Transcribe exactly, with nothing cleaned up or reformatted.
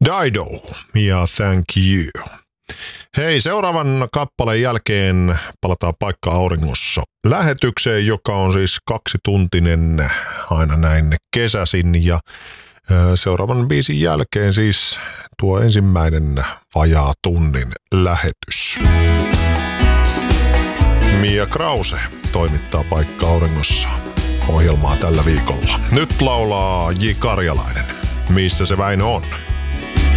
Dido ja Thank You. Hei, seuraavan kappaleen jälkeen palataan Paikka auringossa lähetykseen, joka on siis kaksituntinen aina näin kesäsin. Ja seuraavan biisin jälkeen siis tuo ensimmäinen vajaa tunnin lähetys. Mia Krause toimittaa Paikka auringossa ohjelmaa tällä viikolla. Nyt laulaa J. Karjalainen. Missä se Väinö on?